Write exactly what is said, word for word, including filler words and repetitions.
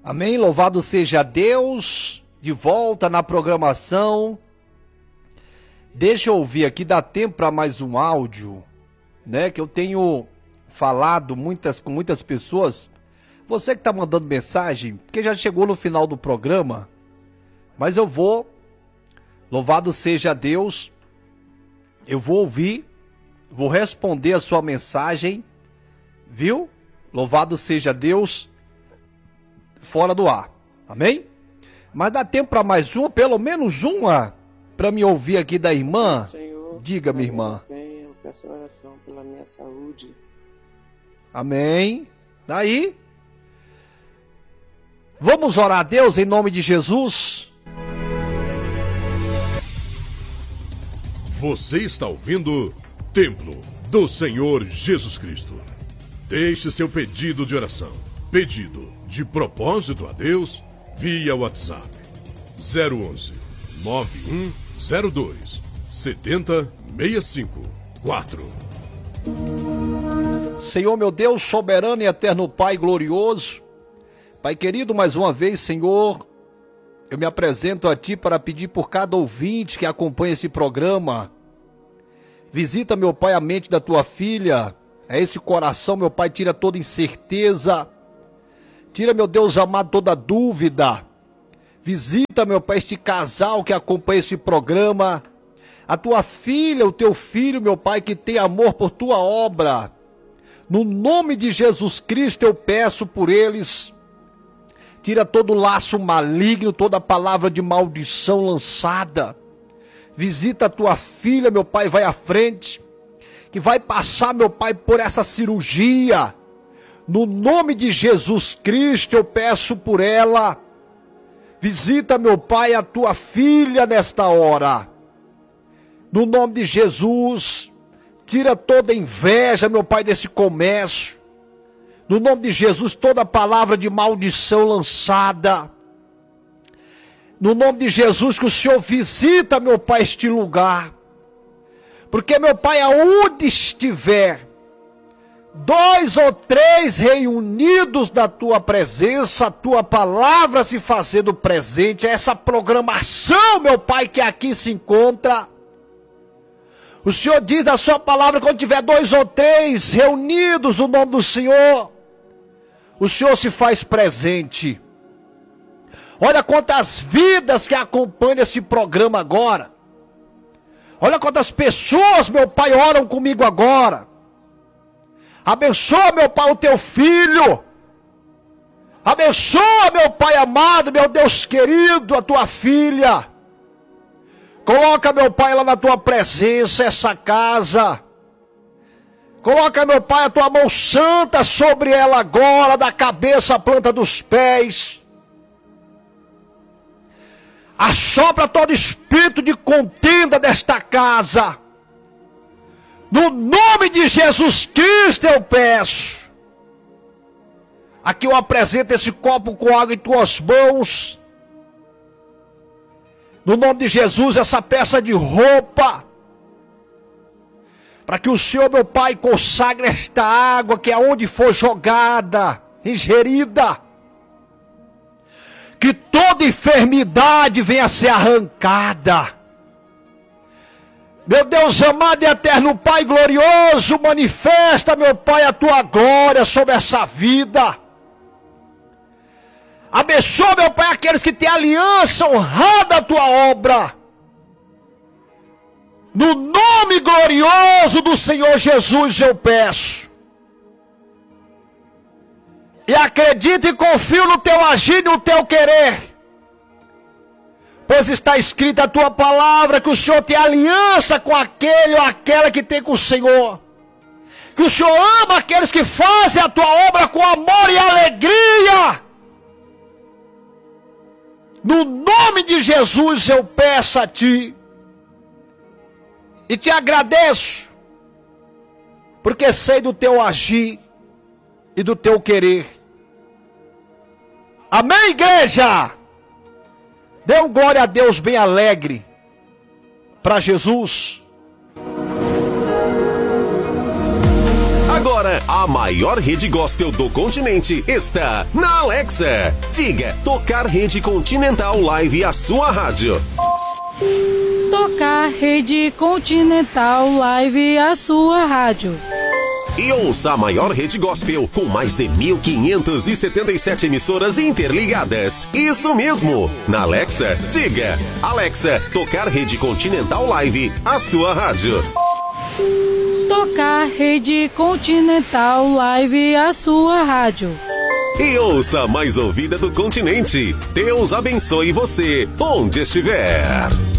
Amém, louvado seja Deus, de volta na programação. Deixa eu ouvir aqui, dá tempo para mais um áudio, né, que eu tenho falado muitas, com muitas pessoas. Você que está mandando mensagem, porque já chegou no final do programa, mas eu vou, louvado seja Deus, eu vou ouvir, vou responder a sua mensagem, viu? Louvado seja Deus, fora do ar, amém? Mas dá tempo para mais uma, pelo menos uma, para me ouvir aqui da irmã. Senhor, diga, minha irmã. bem, eu peço oração pela minha saúde. Amém. Daí, vamos orar a Deus em nome de Jesus. Você está ouvindo Templo do Senhor Jesus Cristo. Deixe seu pedido de oração, pedido de propósito a Deus, via WhatsApp zero onze, nove um zero dois, sete zero seis cinco quatro. Senhor meu Deus, soberano e eterno Pai glorioso, Pai querido, mais uma vez, Senhor, eu me apresento a Ti para pedir por cada ouvinte que acompanha esse programa. Visita, meu Pai, a mente da Tua filha, é esse coração, meu Pai, tira toda incerteza, tira, meu Deus amado, toda dúvida. Visita, meu Pai, este casal que acompanha esse programa, a Tua filha, o Teu filho, meu Pai, que tem amor por Tua obra. No nome de Jesus Cristo eu peço por eles. Tira todo laço maligno, toda palavra de maldição lançada. Visita a Tua filha, meu Pai, vai à frente, que vai passar, meu Pai, por essa cirurgia. No nome de Jesus Cristo eu peço por ela. Visita, meu Pai, a Tua filha nesta hora. No nome de Jesus, tira toda inveja, meu Pai, desse comércio. No nome de Jesus, toda palavra de maldição lançada. No nome de Jesus, que o Senhor visita, meu Pai, este lugar. Porque, meu Pai, aonde estiver dois ou três reunidos na Tua presença, a Tua palavra se fazendo presente, essa programação, meu Pai, que aqui se encontra. O Senhor diz na Sua palavra, quando tiver dois ou três reunidos no nome do Senhor, o Senhor se faz presente. Olha quantas vidas que acompanham esse programa agora. Olha quantas pessoas, meu Pai, oram comigo agora. Abençoa, meu Pai, o Teu filho. Abençoa, meu Pai amado, meu Deus querido, a Tua filha. Coloca, meu Pai, lá na Tua presença, essa casa. Coloca, meu Pai, a Tua mão santa sobre ela agora, da cabeça à planta dos pés. Assopra todo espírito de contenda desta casa. No nome de Jesus Cristo eu peço. Aqui eu apresento esse copo com água em Tuas mãos. No nome de Jesus, essa peça de roupa. Para que o Senhor, meu Pai, consagre esta água que aonde for jogada, ingerida. Que toda enfermidade venha a ser arrancada. Meu Deus amado e eterno Pai glorioso, manifesta, meu Pai, a Tua glória sobre essa vida. Abençoa, meu Pai, aqueles que têm aliança honrada a Tua obra. No nome glorioso do Senhor Jesus eu peço. E acredito e confio no Teu agir e no Teu querer. Pois está escrita a Tua palavra que o Senhor tem aliança com aquele ou aquela que tem com o Senhor. Que o Senhor ama aqueles que fazem a Tua obra com amor e alegria. No nome de Jesus eu peço a Ti. E Te agradeço. Porque sei do Teu agir e do Teu querer. Amém, igreja? Dê um glória a Deus bem alegre para Jesus. Agora. Agora, a maior rede gospel do continente está na Alexa. Diga, tocar Rede Continental Live, a sua rádio. Tocar Rede Continental Live, a sua rádio. E ouça a maior rede gospel com mais de mil quinhentas e setenta e sete emissoras interligadas. Isso mesmo! Na Alexa, diga, Alexa, tocar Rede Continental Live, a sua rádio. Tocar Rede Continental Live, a sua rádio. E ouça a mais ouvida do continente. Deus abençoe você, onde estiver.